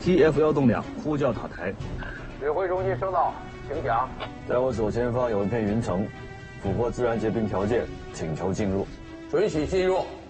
，TF 1栋2呼叫塔台。 指挥中心收到，请讲。 在我左前方有一片云层，符合自然结冰条件，请求进入。 准许进入。